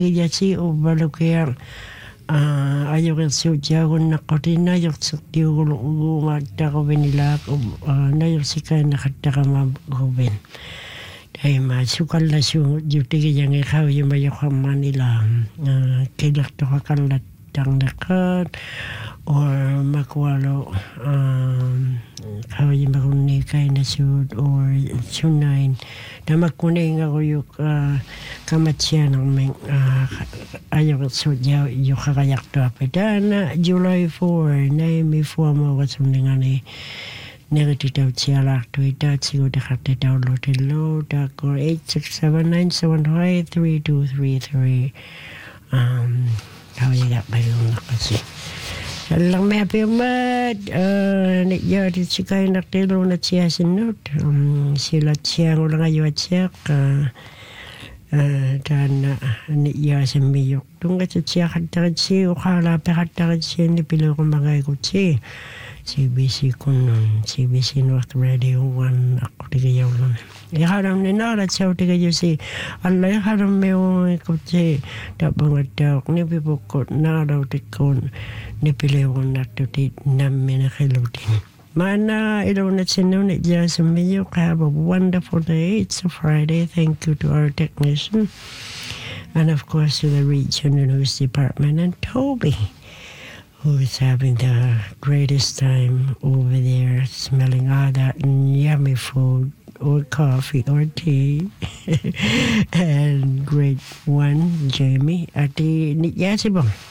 Yasi ubalukea ayo su jago na kotina yo sakti ugu matako benila na yo sika na kataka magoben. Dahil masukal na su jutigi yang ikaw yung mayakang Manila kailangan to kakalat ang nakat or makwalo kawin makunay kay na sud or sunain na makunay nga ko yung kamatsya ng may ayaw sud yung kakayak to apetana July 4 na may forma ko sumning ani negative siya lakto ita sigo dakate download hello dako 867-975-3233 kawin yak bayong nakasi Salang may apimat, niya di sikay naktilo na siya sinot. Sila siya ko lang ayo at siya dan niya sa miyok. Tunga sa siya katakad siya, ukala pa katakad siya ni pilo ko mga ikot siya. CBC ko nun, CBC North Radio 1 ako tigayaw nun. Ikarang ninarat siya tigayaw si Allah ikarang may ikot siya. Tapang at daw, nipipukot na raw tikon. Nipilewan na to di namin nakilutin. Mana ilaw na sinunit dyan sa meyo. Have a wonderful day. It's a Friday. Thank you to our technician. And of course to the Regional News Department and Toby, who is having the greatest time over there smelling all that yummy food or coffee or tea. And great one, Jamie. At the Niyasibong.